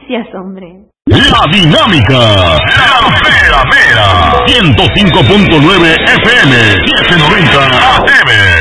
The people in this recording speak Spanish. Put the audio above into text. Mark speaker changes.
Speaker 1: Gracias, hombre.
Speaker 2: La Dinámica, la mera, 105.9 FM, 790 AM.